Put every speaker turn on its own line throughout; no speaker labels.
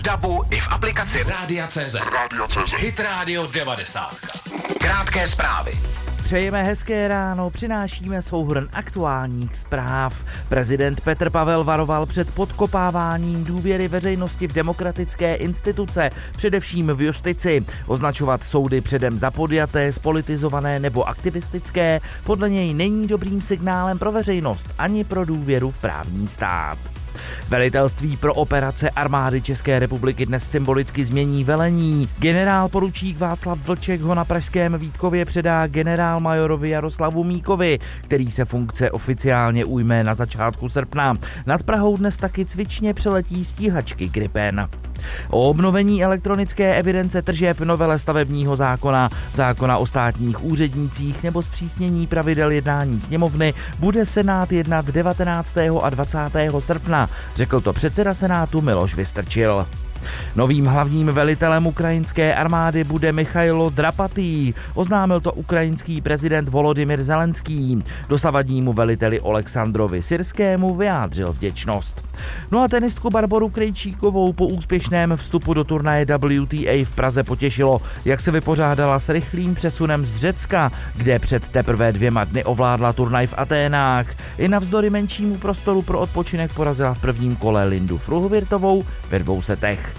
DABu i v aplikaci Rádia.cz. Hit Radio 90. Krátké zprávy.
Přejeme hezké ráno, přinášíme souhrn aktuálních zpráv. Prezident Petr Pavel varoval před podkopáváním důvěry veřejnosti v demokratické instituce, především v justici. Označovat soudy předem za podjaté, spolitizované nebo aktivistické podle něj není dobrým signálem pro veřejnost ani pro důvěru v právní stát. Velitelství pro operace armády České republiky dnes symbolicky změní velení. Generál poručík Václav Vlček ho na pražském Vítkově předá generálmajorovi Jaroslavu Míkovi, který se funkce oficiálně ujme na začátku srpna. Nad Prahou dnes taky cvičně přeletí stíhačky Gripen. O obnovení elektronické evidence tržeb, novele stavebního zákona, zákona o státních úřednících nebo zpřísnění pravidel jednání sněmovny bude Senát jednat 19. a 20. srpna, řekl to předseda Senátu Miloš Vystrčil. Novým hlavním velitelem ukrajinské armády bude Michailo Drapatý, oznámil to ukrajinský prezident Volodymyr Zelenský. Dosavadnímu veliteli Oleksandrovi Syrskému vyjádřil vděčnost. No a tenistku Barboru Krejčíkovou po úspěšném vstupu do turnaje WTA v Praze potěšilo, jak se vypořádala s rychlým přesunem z Řecka, kde před teprve 2 dny ovládla turnaj v Aténách. I navzdory menšímu prostoru pro odpočinek porazila v prvním kole Lindu Fruhvirtovou ve 2 setech.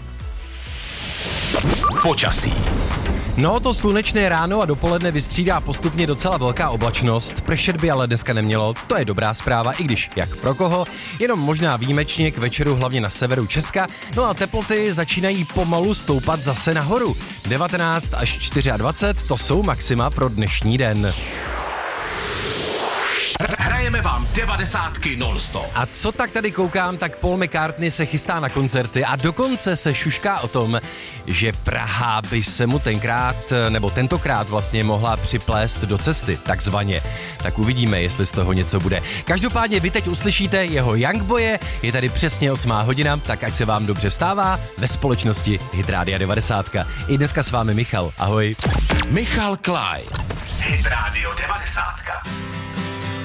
Počasí.
No, to slunečné ráno a dopoledne vystřídá postupně docela velká oblačnost. Pršet by ale dneska nemělo, to je dobrá zpráva, i když jak pro koho, jenom možná výjimečně k večeru hlavně na severu Česka. No a teploty začínají pomalu stoupat zase nahoru. 19 až 24, to jsou maxima pro dnešní den.
Hrajeme vám 90 non-stop.
A co tak tady koukám, tak Paul McCartney se chystá na koncerty a dokonce se šušká o tom, že Praha by se mu tentokrát vlastně mohla připlést do cesty, takzvaně. Tak uvidíme, jestli z toho něco bude. Každopádně vy teď uslyšíte jeho Youngboye, je tady přesně 8 hodina, tak ať se vám dobře vstává ve společnosti Hit Rádia 90. I dneska s vámi Michal, ahoj.
Michal Klaj. Hit Radio 90.